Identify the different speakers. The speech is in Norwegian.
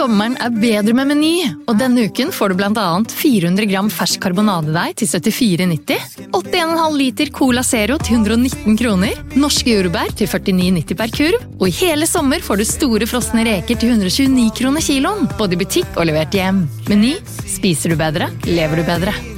Speaker 1: Sommeren bedre med Meny, og denne uken får du blant annet 400 gram fersk karbonadedeig til 74,90, 81,5 liter Cola Zero til 119 kroner, norske jordbær til 49,90 per kurv, og i hele sommer får du store frosne reker til 129 kroner kiloen, både i butikk og levert hjem. Meny, spiser du bedre, lever du bedre.